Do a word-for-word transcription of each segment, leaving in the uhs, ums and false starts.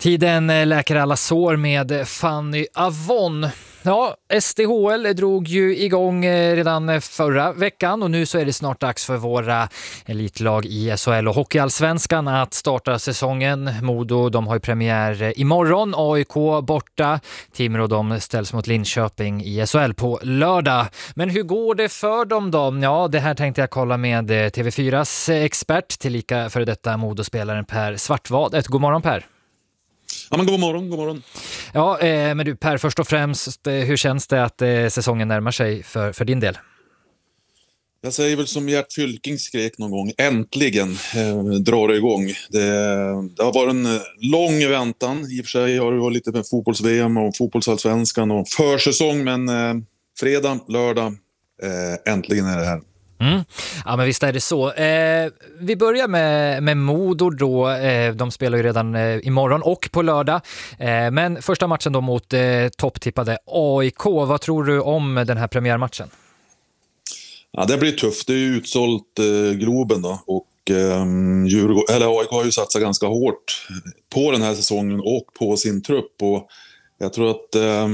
Tiden läker alla sår med Fanny Avon. Ja, S D H L drog ju igång redan förra veckan och nu så är det snart dags för våra elitlag i S H L och Hockeyallsvenskan att starta säsongen. Modo, de har ju premiär imorgon, A I K borta, Timrå de ställs mot Linköping i S H L på lördag. Men hur går det för dem då? Ja, det här tänkte jag kolla med T V fyras expert, tillika för detta Modo-spelaren Per Svartvad. God morgon Per! Ja, men god morgon, god morgon. Ja, eh, men du Per, först och främst, eh, hur känns det att eh, säsongen närmar sig för, för din del? Jag säger väl som Gert Fylking skrek någon gång, äntligen eh, drar det igång. Det, det har varit en lång väntan. I och för sig har det varit lite med fotbolls-V M och fotbollsallsvenskan och försäsong, men eh, fredag, lördag, eh, äntligen är det här. Mm. Ja, men visst är det så. Eh, vi börjar med, med Modo då. Eh, de spelar ju redan eh, imorgon och på lördag. Eh, men första matchen då mot eh, topptippade A I K. Vad tror du om den här premiärmatchen? Ja, det blir tufft. Det är ju utsålt eh, Globen då. Och eh, Djurgård, eller A I K har ju satsat ganska hårt på den här säsongen och på sin trupp. Och jag tror att... Eh,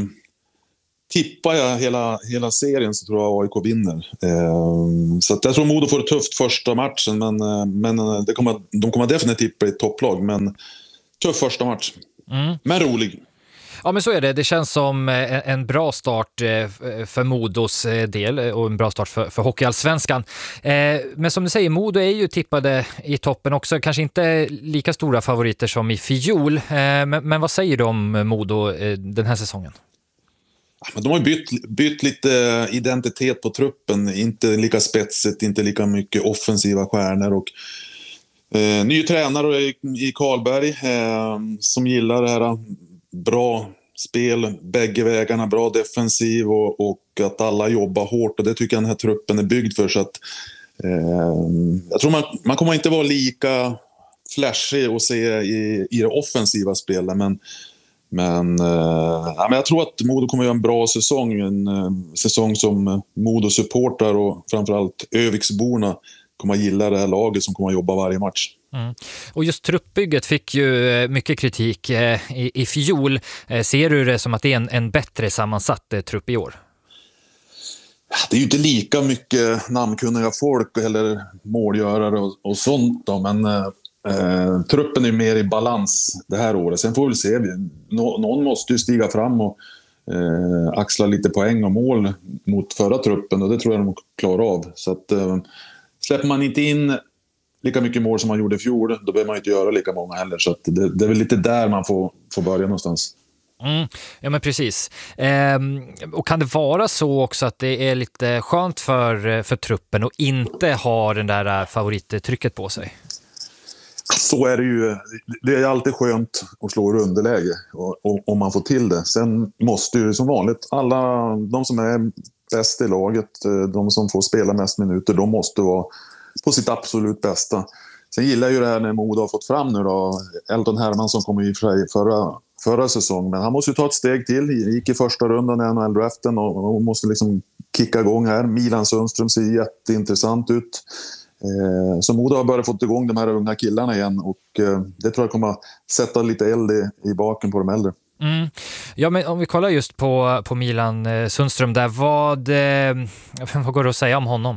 Tippar jag hela, hela serien så tror jag A I K vinner. Eh, så att jag tror Modo får det tufft första matchen. Men, men det kommer, de kommer definitivt bli ett topplag. Men tuff första match. Mm. Men rolig. Ja, men så är det. Det känns som en bra start för Modos del och en bra start för, för Hockeyallsvenskan. Men som du säger, Modo är ju tippade i toppen också. Kanske inte lika stora favoriter som i fjol. Men, men vad säger du om Modo den här säsongen? Men de har bytt, bytt lite identitet på truppen. Inte lika spetsigt, inte lika mycket offensiva stjärnor. Och, eh, ny tränare i, i Karlberg eh, som gillar det här bra spel, bägge vägarna, bra defensiv och, och att alla jobbar hårt. Och det tycker jag den här truppen är byggd för. Så att, eh, jag tror man, man kommer inte vara lika flashig och se i, i det offensiva spelet, men Men, eh, ja, men jag tror att Modo kommer att göra en bra säsong. En eh, säsong som Modo-supportar och framförallt Öviksborna kommer att gilla det här laget som kommer att jobba varje match. Mm. Och just truppbygget fick ju mycket kritik eh, i, i fjol. Eh, ser du det som att det är en, en bättre sammansatt eh, trupp i år? Det är ju inte lika mycket namnkunniga folk eller målgörare och, och sånt då, men... Eh, Eh, truppen är mer i balans det här året. Sen får vi se. Nå- någon måste ju stiga fram och eh, axla lite poäng och mål mot förra truppen, och det tror jag de klarar av. Så att, eh, släpper man inte in lika mycket mål som man gjorde i fjol, då behöver man inte göra lika många heller. Så att det, det är väl lite där man får, får börja någonstans. Mm, ja men precis. Ehm, och kan det vara så också att det är lite skönt för, för truppen och inte ha den där favorittrycket på sig? Så är det ju. Det är alltid skönt att slå i underläge om man får till det. Sen måste ju som vanligt alla de som är bäst i laget, de som får spela mest minuter, de måste vara på sitt absolut bästa. Sen gillar jag ju det här när Modo har fått fram nu då. Elton Hermansson kom i för sig förra, förra säsongen, men han måste ju ta ett steg till. Gick i första rundan i N H L-draften och, och måste liksom kicka igång här. Milan Sundström ser jätteintressant ut. Så Modo har börjat få igång de här unga killarna igen, och det tror jag kommer att sätta lite eld i, i baken på de äldre. Mm. Ja, men om vi kollar just på, på Milan Sundström där, vad, vad går det att säga om honom?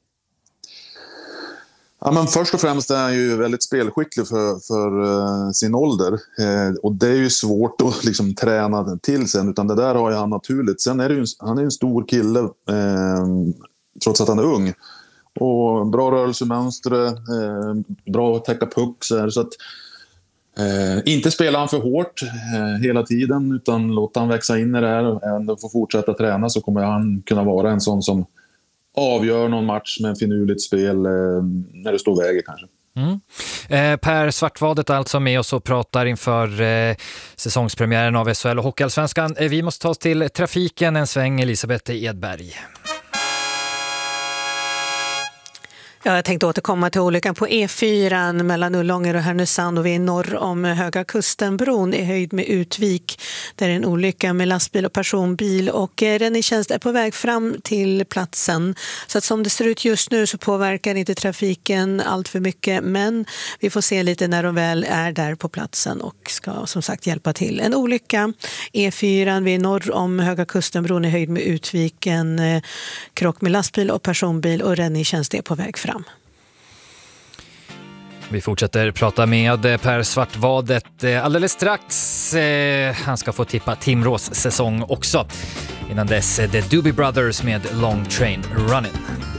Ja, men först och främst är han ju väldigt spelskicklig för, för uh, sin ålder. Eh, och det är ju svårt att liksom träna till sen, utan det där har ju han naturligt. Sen är det ju, han är en stor kille eh, trots att han är ung. Och bra rörelsemönster, eh, bra att täcka puck. Så, så att, eh, inte spela han för hårt eh, hela tiden, utan låta han växa in i det här. Och även få fortsätta träna, så kommer han kunna vara en sån som avgör någon match med en finurligt spel eh, när det står väger kanske. Mm. Eh, Per Svartvadet alltså med oss och pratar inför eh, säsongspremiären av S H L och Hockeyallsvenskan. Eh, vi måste ta oss till trafiken en sväng, Elisabeth Edberg. Ja, jag tänkte återkomma till olyckan på E fyra mellan Ullånger och Härnösand och vi är norr om Höga Kustenbron i höjd med Utvik. Där är en olycka med lastbil och personbil och räddningstjänst är på väg fram till platsen. Så att som det ser ut just nu så påverkar inte trafiken allt för mycket, men vi får se lite när de väl är där på platsen och ska som sagt hjälpa till. En olycka, E fyra, vi är norr om Höga Kustenbron i höjd med Utvik, en eh, krock med lastbil och personbil och räddningstjänst är på väg fram. Vi fortsätter prata med Per Svartvadet alldeles strax. Han ska få tippa Timrås säsong också. Innan dess The Doobie Brothers med Long Train Running.